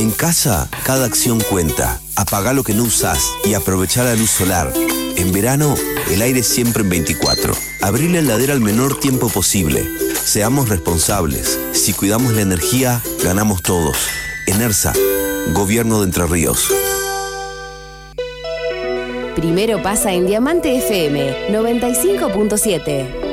En casa, cada acción cuenta. Apagá lo que no usás y aprovechá la luz solar. En verano, el aire siempre en 24. Abrí la heladera al menor tiempo posible. Seamos responsables. Si cuidamos la energía, ganamos todos. ENERSA, Gobierno de Entre Ríos. Primero pasa en Diamante FM 95.7.